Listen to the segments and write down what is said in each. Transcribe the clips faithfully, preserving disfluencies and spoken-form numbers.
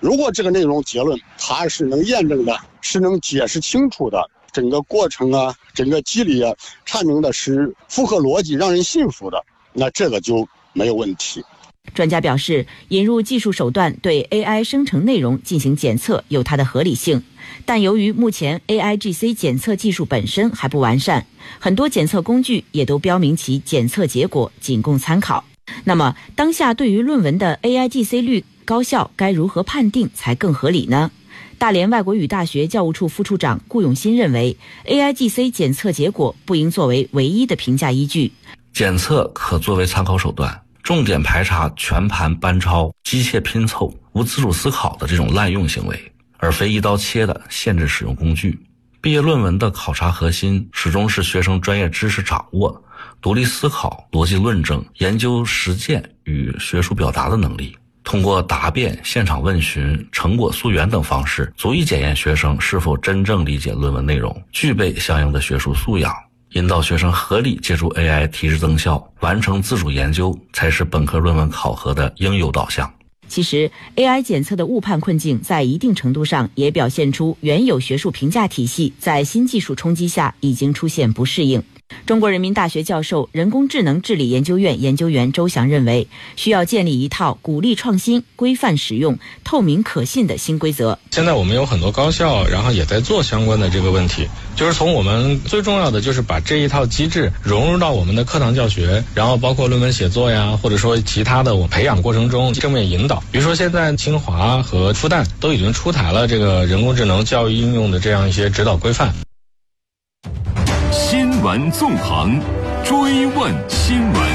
如果这个内容结论它是能验证的，是能解释清楚的，整个过程啊，整个机理啊，阐明的是符合逻辑，让人信服的，那这个就没有问题。 专家表示，引入技术手段对 A I 生成内容进行检测有它的合理性，但由于目前 A I G C 检测技术本身还不完善，很多检测工具也都标明其检测结果仅供参考。那么，当下对于论文的 A I G C 率高效该如何判定才更合理呢？大连外国语大学教务处副处长顾永新认为 ，A I G C 检测结果不应作为唯一的评价依据， 检测可作为参考手段。重点排查全盘班抄、机械拼凑、无自主思考的这种滥用行为，而非一刀切的限制使用工具。毕业论文的考察核心始终是学生专业知识掌握、独立思考、逻辑论证、研究实践与学术表达的能力。通过答辩、现场问询、成果溯源等方式，足以检验学生是否真正理解论文内容，具备相应的学术素养。引导学生合理借助 A I 提质增效，完成自主研究，才是本科论文考核的应有导向。 其实 A I 检测的误判困境在一定程度上也表现出原有学术评价体系在新技术冲击下已经出现不适应。中国人民大学教授、人工智能治理研究院研究员周翔认为，需要建立一套鼓励创新、规范使用、透明可信的新规则。 现在我们有很多高校，然后也在做相关的这个问题，就是从我们最重要的就是把这一套机制融入到我们的课堂教学，然后包括论文写作呀，或者说其他的我培养过程中正面引导。比如说现在清华和复旦都已经出台了这个人工智能教育应用的这样一些指导规范。 新闻纵横，追问新闻。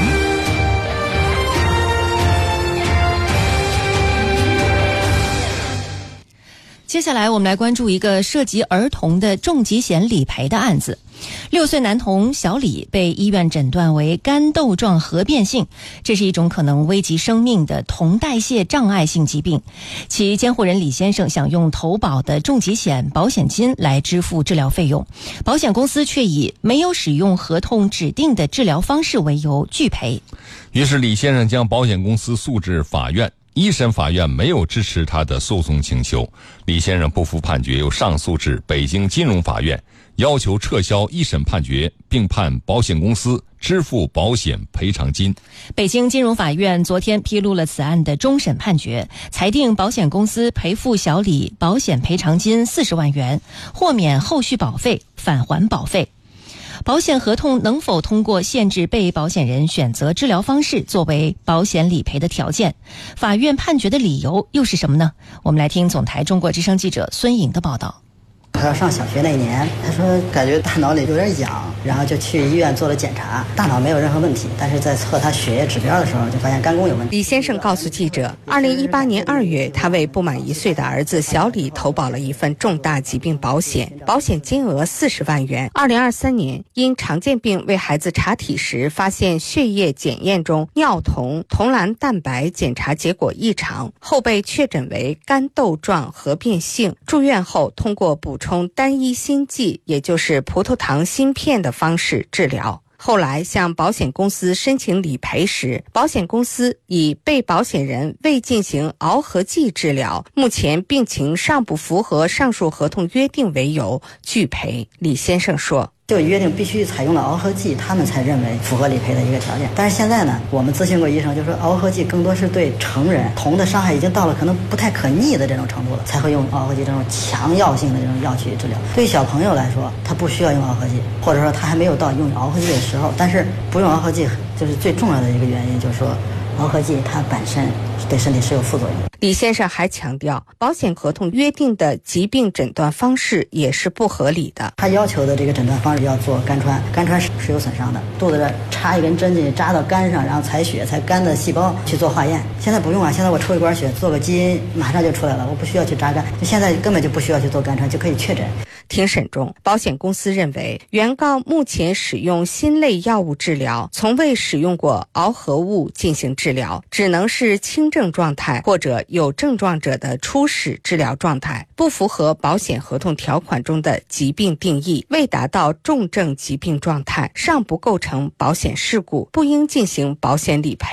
接下来我们来关注一个涉及儿童的重疾险理赔的案子。六岁男童小李被医院诊断为肝窦状核变性，这是一种可能危及生命的酮代谢障碍性疾病。其监护人李先生想用投保的重疾险保险金来支付治疗费用，保险公司却以没有使用合同指定的治疗方式为由拒赔。 于是李先生将保险公司诉至法院，一审法院没有支持他的诉讼请求，李先生不服判决，又上诉至北京金融法院，要求撤销一审判决，并判保险公司支付保险赔偿金。 北京金融法院昨天披露了此案的终审判决，裁定保险公司赔付小李保险赔偿金四十万元，豁免后续保费，返还保费。保险合同能否通过限制被保险人选择治疗方式作为保险理赔的条件？法院判决的理由又是什么呢？我们来听总台中国之声记者孙颖的报道。 他要上小学那年，他说感觉大脑里有点痒，然后就去医院做了检查，大脑没有任何问题，但是在测他血液指标的时候就发现肝功有问题。 李先生告诉记者，二零一八年二月，他为不满一岁的儿子小李投保了一份重大疾病保险，保险金额四十万元。二零二三年，因常见病为孩子查体时发现血液检验中尿酮酮蓝蛋白检查结果异常，后被确诊为肝窦状核变性。住院后通过补充单一锌剂，也就是葡萄糖芯片的方式治疗。后来向保险公司申请理赔时，保险公司以被保险人未进行螯合剂治疗，目前病情尚不符合上述合同约定为由拒赔。李先生说， 就约定必须采用了螯合剂，他们才认为符合理赔的一个条件。但是现在呢，我们咨询过医生，就说螯合剂更多是对成人，酮的伤害已经到了可能不太可逆的这种程度了，才会用螯合剂这种强药性的这种药去治疗。对于小朋友来说，他不需要用螯合剂，或者说他还没有到用螯合剂的时候。但是不用螯合剂，就是最重要的一个原因，就是说螯合剂它本身对身体是有副作用的。 李先生还强调，保险合同约定的疾病诊断方式也是不合理的。 他要求的这个诊断方式要做肝穿，肝穿是有损伤的，肚子这插一根针进去，扎到肝上，然后采血，采肝的细胞去做化验。现在不用啊，现在我抽一管血，做个基因，马上就出来了，我不需要去扎肝，就现在根本就不需要去做肝穿，就可以确诊。 庭审中，保险公司认为，原告目前使用新类药物治疗，从未使用过螯合物进行治疗，只能是轻症状态或者有症状者的初始治疗状态，不符合保险合同条款中的疾病定义，未达到重症疾病状态，尚不构成保险事故，不应进行保险理赔。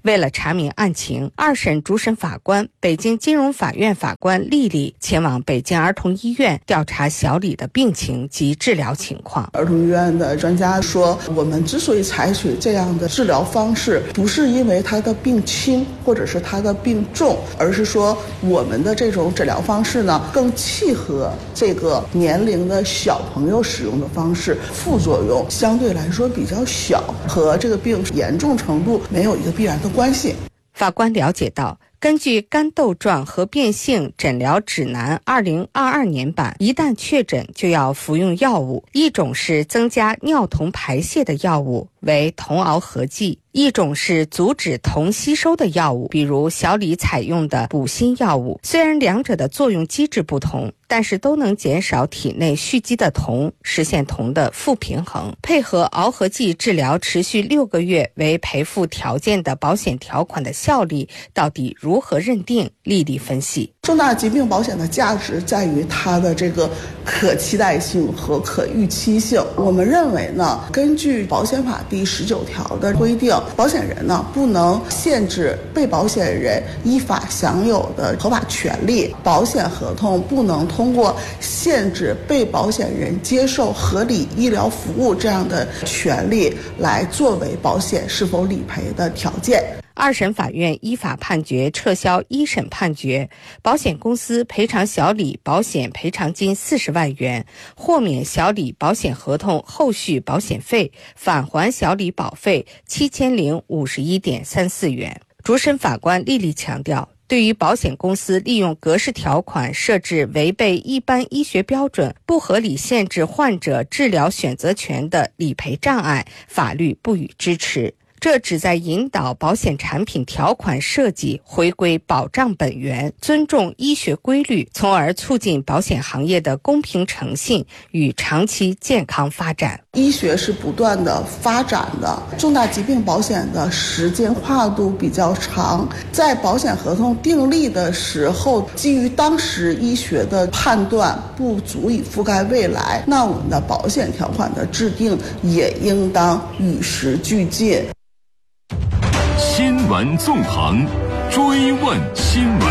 为了查明案情，二审主审法官、北京金融法院法官丽丽前往北京儿童医院调查小李的病情及治疗情况。 儿童医院的专家说，我们之所以采取这样的治疗方式，不是因为他的病轻或者是他的病重，而是说我们的这种治疗方式呢，更契合这个年龄的小朋友使用的方式，副作用相对来说比较小，和这个病严重程度没有一个必然的关系。 法官了解到，根据肝窦状合变性诊疗指南二零二二年版，一旦确诊就要服用药物，一种是增加尿酮排泄的药物，为酮螯合剂；一种是阻止酮吸收的药物，比如小李采用的补锌药物。虽然两者的作用机制不同，但是都能减少体内蓄积的酮，实现酮的负平衡。配合螯合剂治疗持续六个月为赔付条件的保险条款的效力到底如何认定？丽丽分析， 重大疾病保险的价值在于它的这个可期待性和可预期性。我们认为呢，根据保险法第十九条的规定，保险人呢不能限制被保险人依法享有的合法权利，保险合同不能通过限制被保险人接受合理医疗服务这样的权利来作为保险是否理赔的条件。 二审法院依法判决撤销一审判决，保险公司赔偿小李保险赔偿金四十万元，豁免小李保险合同后续保险费，返还小李保费七千零五十一点三四元。主审法官丽丽强调，对于保险公司利用格式条款设置违背一般医学标准、不合理限制患者治疗选择权的理赔障碍，法律不予支持。这旨在引导保险产品条款设计回归保障本源，尊重医学规律，从而促进保险行业的公平诚信与长期健康发展。 医学是不断的发展的，重大疾病保险的时间跨度比较长，在保险合同订立的时候，基于当时医学的判断不足以覆盖未来，那我们的保险条款的制定也应当与时俱进。 新闻纵横，追问新闻。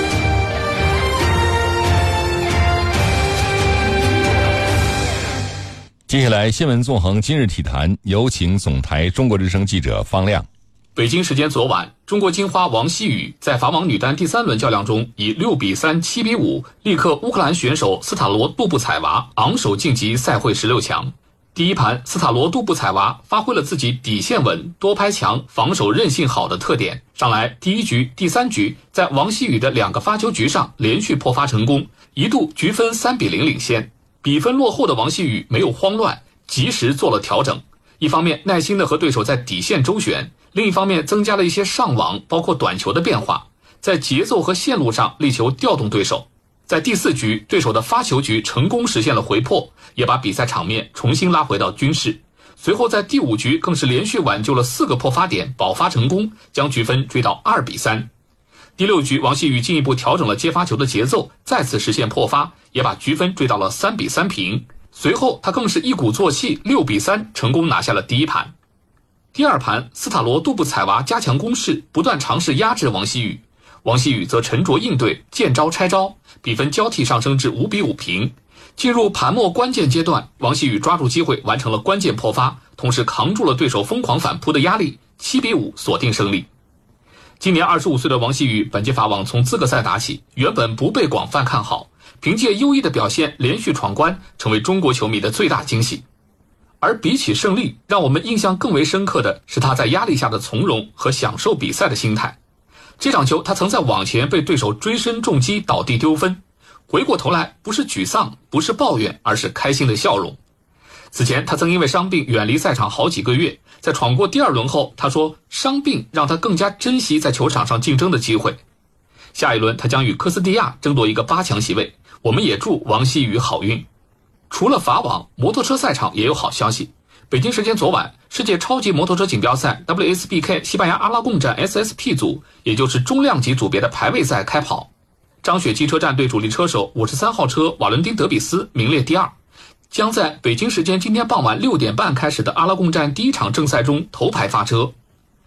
接下来新闻纵横今日体坛，有请总台中国之声记者方亮。 北京时间昨晚，中国金花王希雨在法网女单第三轮较量中以六比三、七比五力克乌克兰选手斯塔罗杜布采娃，昂首晋级赛会十六强。第一盘，斯塔罗杜布采娃发挥了自己底线稳、多拍强、防守韧性好的特点。上来第一局、第三局，在王希雨的两个发球局上连续破发成功，一度局分三比零领先。比分落后的王希雨没有慌乱，及时做了调整。一方面耐心地和对手在底线周旋，另一方面增加了一些上网包括短球的变化，在节奏和线路上力求调动对手。在第四局，对手的发球局成功实现了回破，也把比赛场面重新拉回到均势。随后在第五局更是连续挽救了四个破发点，保发成功，将局分追到二比三。第六局，王希雨进一步调整了接发球的节奏，再次实现破发，也把局分追到了三比三平。随后他更是一鼓作气，六比三成功拿下了第一盘。第二盘，斯塔罗杜布采娃加强攻势，不断尝试压制王希雨。王希雨则沉着应对，见招拆招，比分交替上升至五比五平。进入盘末关键阶段，王希雨抓住机会完成了关键破发，同时扛住了对手疯狂反扑的压力，七比五锁定胜利。今年二十五岁的王希雨本届法网从资格赛打起，原本不被广泛看好，凭借优异的表现连续闯关，成为中国球迷的最大惊喜。而比起胜利，让我们印象更为深刻的是他在压力下的从容和享受比赛的心态。这场球他曾在网前被对手追身重击倒地丢分，回过头来不是沮丧，不是抱怨，而是开心的笑容。此前他曾因为伤病远离赛场好几个月，在闯过第二轮后，他说伤病让他更加珍惜在球场上竞争的机会。下一轮他将与科斯蒂亚争夺一个八强席位，我们也祝王希雨好运。除了法网，摩托车赛场也有好消息。北京时间昨晚，世界超级摩托车锦标赛 W S B K 西班牙阿拉贡站 S S P 组，也就是中量级组别的排位赛开跑。张雪汽车战队主力车手五十三号车瓦伦丁德比斯名列第二，将在北京时间今天傍晚六点半开始的阿拉贡站第一场正赛中头牌发车。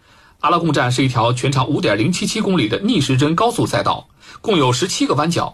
阿拉贡站是一条全长 五点零七七公里的逆时针高速赛道，共有十七个弯角，